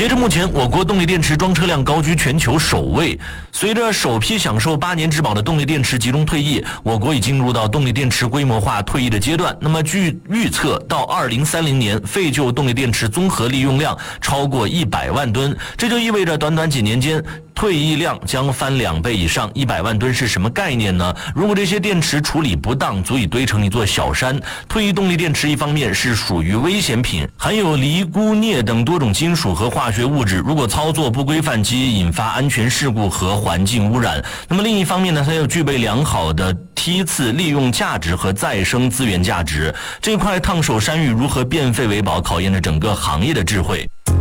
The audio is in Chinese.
截至目前，我国动力电池装车量高居全球首位。随着首批享受8年质保的动力电池集中退役，我国已进入到动力电池规模化退役的阶段。那么据预测，到2030年，废旧动力电池综合利用量超过100万吨，这就意味着短短几年间，退役量将翻2倍以上。100万吨是什么概念呢？如果这些电池处理不当，足以堆成一座小山。退役动力电池一方面是属于危险品，含有锂、钴、镍等多种金属和化学物质，如果操作不规范，即引发安全事故和环境污染。那么另一方面呢，它又具备良好的梯次利用价值和再生资源价值。这块烫手山芋如何变废为宝，考验着整个行业的智慧。